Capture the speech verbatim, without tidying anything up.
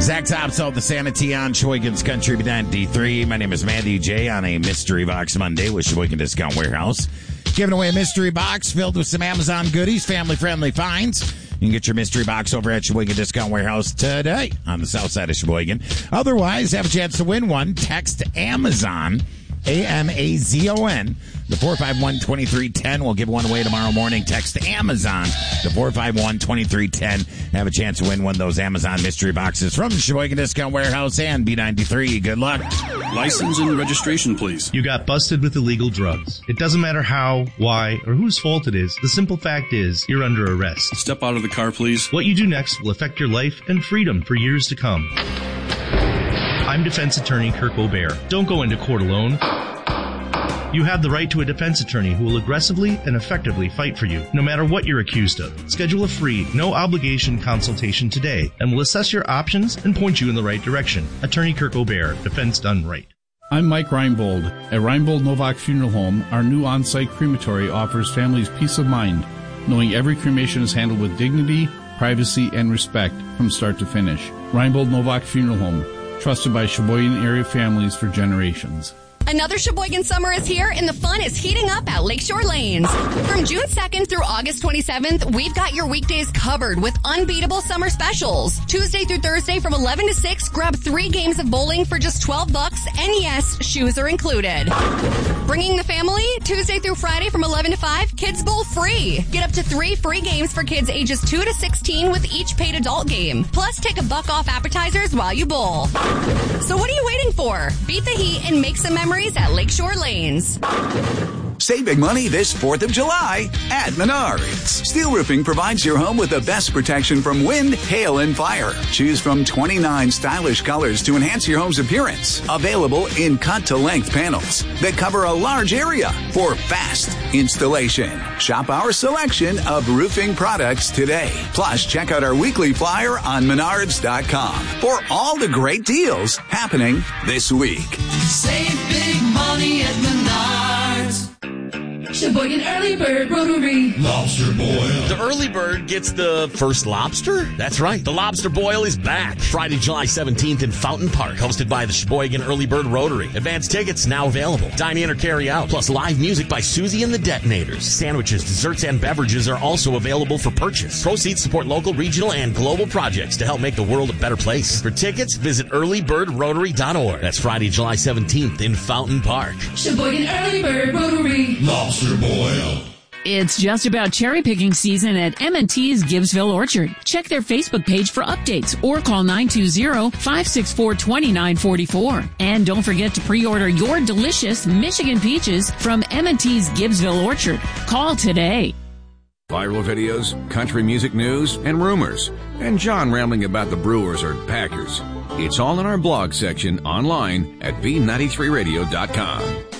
Zach Topsall, the Sanity on Sheboygan's Country ninety-three. My name is Mandy J on a Mystery Box Monday with Sheboygan Discount Warehouse. Giving away a mystery box filled with some Amazon goodies, family-friendly finds. You can get your mystery box over at Sheboygan Discount Warehouse today on the south side of Sheboygan. Otherwise, have a chance to win one. Text Amazon, A M A Z O N, the four five one, two three one zero. We'll give one away tomorrow morning. Text Amazon, the four five one, two three one zero. Have a chance to win one of those Amazon mystery boxes from Sheboygan Discount Warehouse and B ninety-three. Good luck. License and registration, please. You got busted with illegal drugs. It doesn't matter how, why, or whose fault it is. The simple fact is, you're under arrest. Step out of the car, please. What you do next will affect your life and freedom for years to come. I'm defense attorney Kirk O'Bear. Don't go into court alone. You have the right to a defense attorney who will aggressively and effectively fight for you, no matter what you're accused of. Schedule a free, no-obligation consultation today, and we'll assess your options and point you in the right direction. Attorney Kirk O'Bear, defense done right. I'm Mike Reinbold. At Reinbold Novak Funeral Home, our new on-site crematory offers families peace of mind, knowing every cremation is handled with dignity, privacy, and respect from start to finish. Reinbold Novak Funeral Home, trusted by Sheboygan area families for generations. Another Sheboygan summer is here, and the fun is heating up at Lakeshore Lanes. From June second through August twenty-seventh, we've got your weekdays covered with unbeatable summer specials. Tuesday through Thursday from eleven to six, grab three games of bowling for just twelve bucks, and yes, shoes are included. Bringing the family, Tuesday through Friday from eleven to five, Kids Bowl free. Get up to three free games for kids ages two to sixteen with each paid adult game. Plus, take a buck off appetizers while you bowl. So what are you waiting for? Beat the heat and make some memories at Lakeshore Lanes. Save big money this fourth of July at Menards. Steel Roofing provides your home with the best protection from wind, hail, and fire. Choose from twenty-nine stylish colors to enhance your home's appearance. Available in cut-to-length panels that cover a large area for fast installation. Shop our selection of roofing products today. Plus, check out our weekly flyer on menards dot com for all the great deals happening this week. Save big money at Menards. Sheboygan Early Bird Rotary. Lobster Boil. The Early Bird gets the first lobster? That's right. The Lobster Boil is back. Friday, July seventeenth in Fountain Park, hosted by the Sheboygan Early Bird Rotary. Advanced tickets now available. Dine in or carry out. Plus live music by Susie and the Detonators. Sandwiches, desserts, and beverages are also available for purchase. Proceeds support local, regional, and global projects to help make the world a better place. For tickets, visit early bird rotary dot org. That's Friday, July seventeenth in Fountain Park. Sheboygan Early Bird Rotary. Lobster Boil. It's just about cherry picking season at M and T's Gibbsville Orchard. Check their Facebook page for updates or call nine two zero, five six four, two nine four four. And don't forget to pre-order your delicious Michigan peaches from M and T's Gibbsville Orchard. Call today. Viral videos, country music news, and rumors. And John rambling about the Brewers or Packers. It's all in our blog section online at B ninety-three radio dot com.